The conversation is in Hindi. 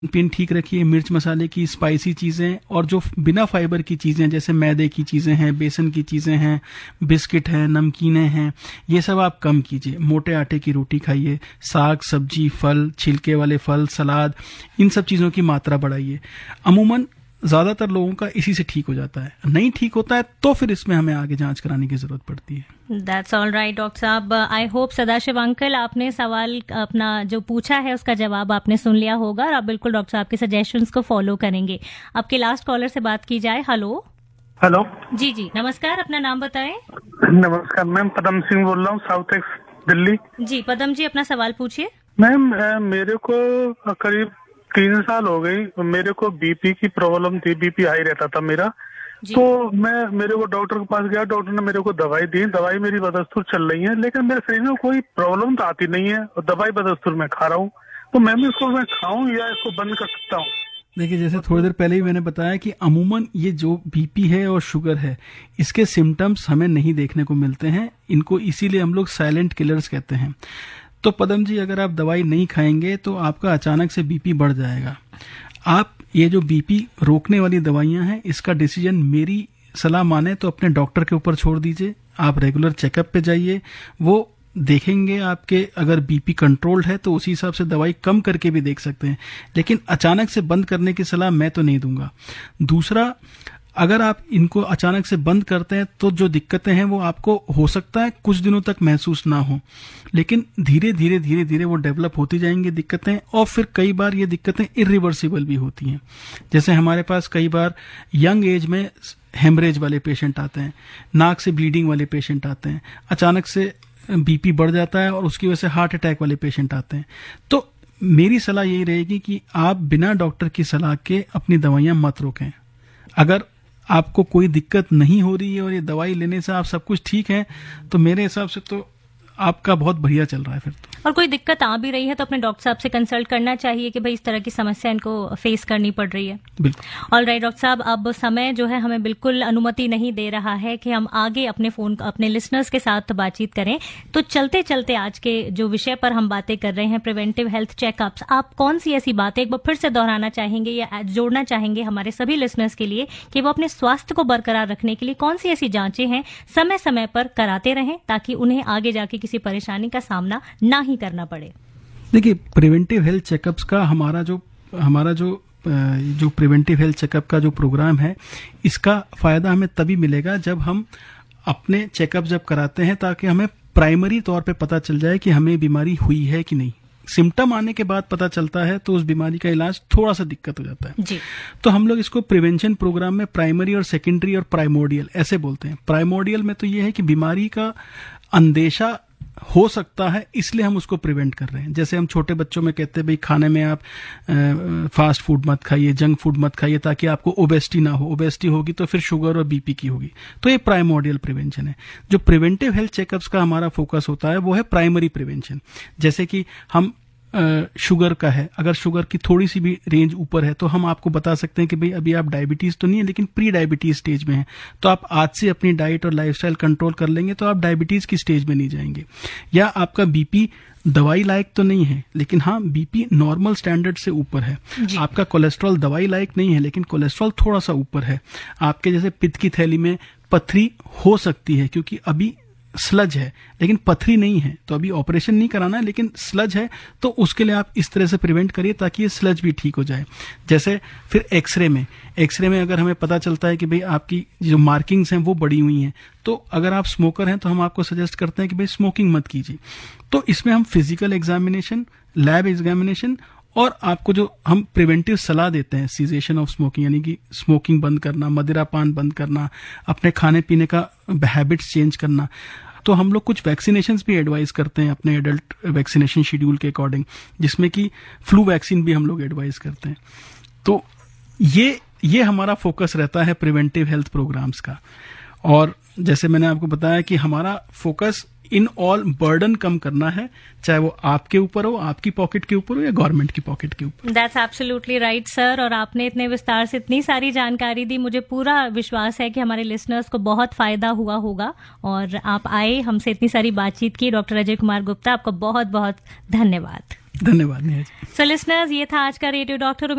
पिन ठीक रखिए, मिर्च मसाले की स्पाइसी चीज़ें और जो बिना फाइबर की चीज़ें जैसे मैदे की चीज़ें हैं, बेसन की चीज़ें हैं, बिस्किट हैं, नमकीनें हैं, ये सब आप कम कीजिए। मोटे आटे की रोटी खाइए, साग सब्जी, फल, छिलके वाले फल, सलाद, इन सब चीज़ों की मात्रा बढ़ाइए। अमूमन ज़्यादातर लोगों का इसी से ठीक हो जाता है। नहीं ठीक होता है तो फिर इसमें हमें आगे जांच कराने की ज़रूरत पड़ती है। दैट्स ऑल राइट डॉक्टर साहब। आई होप सदाशिव अंकल आपने सवाल अपना जो पूछा है उसका जवाब आपने सुन लिया होगा और आप बिल्कुल डॉक्टर साहब के सजेशंस को फॉलो करेंगे। आपके लास्ट कॉलर से बात की जाए। हेलो। हेलो जी जी नमस्कार, अपना नाम बताएं। नमस्कार मैम, पदम सिंह बोल रहा हूँ, साउथ एक्स दिल्ली। जी पदम जी, अपना सवाल पूछिए। मैम मेरे को करीब 3 साल हो गई, मेरे को बीपी की प्रॉब्लम थी, बीपी हाई रहता था मेरा। तो मेरे को डॉक्टर के पास गया, डॉक्टर ने मेरे को दवाई दी, दवाई मेरी बदस्तूर चल रही है, लेकिन मेरे शरीर में कोई प्रॉब्लम तो आती नहीं है और दवाई बदस्तूर मैं खा रहा हूँ। तो मैम इसको मैं खाऊं या इसको बंद कर सकता हूँ? देखिए, जैसे थोड़ी देर पहले ही मैंने बताया कि अमूमन ये जो बीपी है और शुगर है, इसके सिम्टम्स हमें नहीं देखने को मिलते हैं। इनको इसीलिए हम लोग साइलेंट किलर्स कहते हैं। तो पदम जी, अगर आप दवाई नहीं खाएंगे तो आपका अचानक से बीपी बढ़ जाएगा। आप ये जो बीपी रोकने वाली दवाइयां हैं, इसका डिसीजन मेरी सलाह माने तो अपने डॉक्टर के ऊपर छोड़ दीजिए। आप रेगुलर चेकअप पे जाइए, वो देखेंगे आपके अगर बीपी कंट्रोल्ड है तो उसी हिसाब से दवाई कम करके भी देख सकते हैं, लेकिन अचानक से बंद करने की सलाह मैं तो नहीं दूंगा। दूसरा, अगर आप इनको अचानक से बंद करते हैं तो जो दिक्कतें हैं वो आपको हो सकता है कुछ दिनों तक महसूस ना हो, लेकिन धीरे धीरे वो डेवलप होती जाएंगी दिक्कतें, और फिर कई बार ये दिक्कतें इरिवर्सिबल भी होती हैं। जैसे हमारे पास कई बार यंग एज में हेमरेज वाले पेशेंट आते हैं, नाक से ब्लीडिंग वाले पेशेंट आते हैं, अचानक से बीपी बढ़ जाता है और उसकी वजह से हार्ट अटैक वाले पेशेंट आते हैं। तो मेरी सलाह यही रहेगी कि आप बिना डॉक्टर की सलाह के अपनी दवाइयां मत रोकें। अगर आपको कोई दिक्कत नहीं हो रही है और ये दवाई लेने से आप सब कुछ ठीक है, तो मेरे हिसाब से तो आपका बहुत बढ़िया चल रहा है फिर तो। और कोई दिक्कत आ भी रही है तो अपने डॉक्टर साहब से कंसल्ट करना चाहिए कि भाई इस तरह की समस्या इनको फेस करनी पड़ रही है। बिल्कुल। ऑल राइट डॉक्टर साहब, अब समय जो है हमें बिल्कुल अनुमति नहीं दे रहा है कि हम आगे अपने लिसनर्स के साथ बातचीत करें। तो चलते चलते आज के जो विषय पर हम बातें कर रहे हैं, प्रिवेंटिव हेल्थ चेकअप्स, आप कौन सी ऐसी बातें एक बार फिर से दोहराना चाहेंगे या जोड़ना चाहेंगे हमारे सभी लिसनर्स के लिए कि वो अपने स्वास्थ्य को बरकरार रखने के लिए कौन सी ऐसी जांचें हैं समय समय पर कराते रहें ताकि उन्हें आगे जाके किसी परेशानी का सामना ना ही करना पड़े? देखिए, प्रिवेंटिव हेल्थ चेकअप्स का हमारा जो प्रिवेंटिव हेल्थ चेकअप का जो प्रोग्राम है, इसका फायदा हमें तभी मिलेगा जब हम अपने चेकअप जब कराते हैं, ताकि हमें प्राइमरी तौर पे पता चल जाए कि हमें बीमारी हुई है कि नहीं। सिम्टम आने के बाद पता चलता है तो उस बीमारी का इलाज थोड़ा सा दिक्कत हो जाता है जी। तो हम लोग इसको प्रिवेंशन प्रोग्राम में प्राइमरी और सेकेंडरी और प्राइमोडियल ऐसे बोलते हैं। प्राइमोडियल में तो ये है कि बीमारी का अंदेशा हो सकता है, इसलिए हम उसको प्रिवेंट कर रहे हैं। जैसे हम छोटे बच्चों में कहते हैं भाई खाने में आप फास्ट फूड मत खाइए, जंक फूड मत खाइए, ताकि आपको ओबेसिटी ना हो। ओबेसिटी होगी तो फिर शुगर और बीपी की होगी। तो ये प्राइमोडियल प्रिवेंशन है। जो प्रिवेंटिव हेल्थ चेकअप्स का हमारा फोकस होता है वो है प्राइमरी प्रिवेंशन। जैसे कि हम शुगर का है, अगर शुगर की थोड़ी सी भी रेंज ऊपर है तो हम आपको बता सकते हैं कि भाई अभी आप डायबिटीज तो नहीं है लेकिन प्री डायबिटीज स्टेज में है, तो आप आज से अपनी डाइट और लाइफस्टाइल कंट्रोल कर लेंगे तो आप डायबिटीज की स्टेज में नहीं जाएंगे। या आपका बीपी दवाई लायक तो नहीं है लेकिन हाँ बीपी नॉर्मल स्टैंडर्ड से ऊपर है। आपका कोलेस्ट्रॉल दवाई लायक नहीं है लेकिन कोलेस्ट्रॉल थोड़ा सा ऊपर है। आपके जैसे पित्त की थैली में पथरी हो सकती है क्योंकि अभी स्लज है लेकिन पथरी नहीं है, तो अभी ऑपरेशन नहीं कराना है, लेकिन स्लज है तो उसके लिए आप इस तरह से प्रिवेंट करिए ताकि ये स्लज भी ठीक हो जाए। जैसे फिर एक्सरे में अगर हमें पता चलता है कि भाई आपकी जो मार्किंग्स हैं वो बढ़ी हुई हैं, तो अगर आप स्मोकर हैं तो हम आपको सजेस्ट करते हैं कि भाई स्मोकिंग मत कीजिए। तो इसमें हम फिजिकल एग्जामिनेशन, लैब एग्जामिनेशन और आपको जो हम प्रिवेंटिव सलाह देते हैं, सीजेशन ऑफ स्मोकिंग यानी कि स्मोकिंग बंद करना, मदिरा पान बंद करना, अपने खाने पीने का हैबिट्स चेंज करना। तो हम लोग कुछ वैक्सीनेशंस भी एडवाइस करते हैं अपने एडल्ट वैक्सीनेशन शेड्यूल के अकॉर्डिंग, जिसमें कि फ्लू वैक्सीन भी हम लोग एडवाइस करते हैं। तो ये हमारा फोकस रहता है प्रिवेंटिव हेल्थ प्रोग्राम्स का। और जैसे मैंने आपको बताया कि हमारा फोकस इन ऑल बर्डन कम करना है, चाहे वो आपके ऊपर हो, आपकी पॉकेट के ऊपर हो या गवर्नमेंट की पॉकेट के ऊपर। That's absolutely right sir. और आपने इतने विस्तार से इतनी सारी जानकारी दी, मुझे पूरा विश्वास है कि हमारे लिसनर्स को बहुत फायदा हुआ होगा। और आप आए, हमसे इतनी सारी बातचीत की। डॉक्टर अजय कुमार गुप्ता, आपका बहुत बहुत धन्यवाद। धन्यवाद नेहा जी। सो लिसनर्स, ये था आज का रेडियो डॉक्टर।